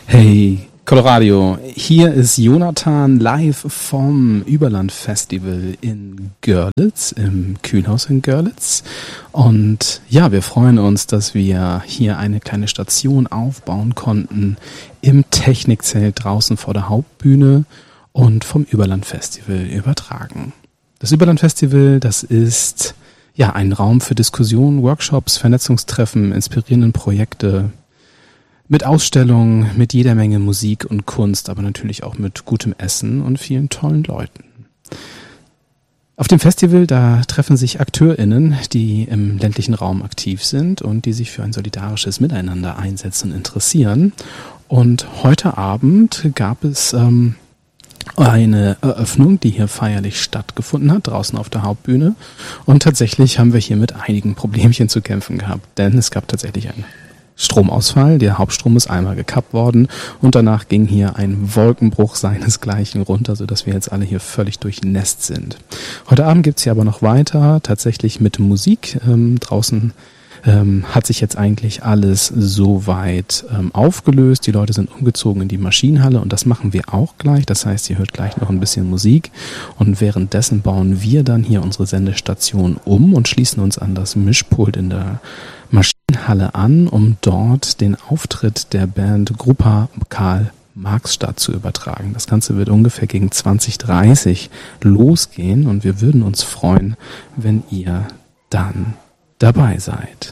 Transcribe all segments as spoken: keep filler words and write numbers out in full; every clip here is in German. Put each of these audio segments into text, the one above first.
Hey Colorado, hier ist Jonathan live vom Überland Festival in Görlitz, im Kühlhaus in Görlitz. Und ja, wir freuen uns, dass wir hier eine kleine Station aufbauen konnten im Technikzelt draußen vor der Hauptbühne und vom Überland Festival übertragen. Das Überland Festival, das ist ja ein Raum für Diskussionen, Workshops, Vernetzungstreffen, inspirierenden Projekte, mit Ausstellungen, mit jeder Menge Musik und Kunst, aber natürlich auch mit gutem Essen und vielen tollen Leuten. Auf dem Festival, da treffen sich AkteurInnen, die im ländlichen Raum aktiv sind und die sich für ein solidarisches Miteinander einsetzen und interessieren. Und heute Abend gab es ähm, eine Eröffnung, die hier feierlich stattgefunden hat, draußen auf der Hauptbühne. Und tatsächlich haben wir hier mit einigen Problemchen zu kämpfen gehabt, denn es gab tatsächlich einen Stromausfall, der Hauptstrom ist einmal gekappt worden und danach ging hier ein Wolkenbruch seinesgleichen runter, sodass wir jetzt alle hier völlig durchnässt sind. Heute Abend gibt's hier aber noch weiter, tatsächlich mit Musik. Ähm, draußen ähm, hat sich jetzt eigentlich alles soweit ähm, aufgelöst. Die Leute sind umgezogen in die Maschinenhalle und das machen wir auch gleich. Das heißt, ihr hört gleich noch ein bisschen Musik und währenddessen bauen wir dann hier unsere Sendestation um und schließen uns an das Mischpult in der Maschinenhalle an, um dort den Auftritt der Band Gruppa Karl Marxstadt zu übertragen. Das Ganze wird ungefähr gegen zwanzig dreißig losgehen und wir würden uns freuen, wenn ihr dann dabei seid.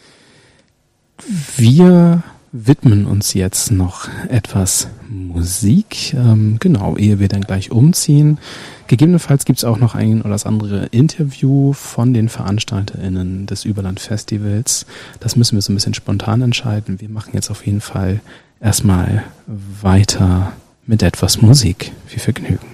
Wir widmen uns jetzt noch etwas Musik, ähm, genau, ehe wir dann gleich umziehen. Gegebenenfalls gibt es auch noch ein oder das andere Interview von den VeranstalterInnen des Überland Festivals. Das müssen wir so ein bisschen spontan entscheiden. Wir machen jetzt auf jeden Fall erstmal weiter mit etwas Musik. Viel Vergnügen.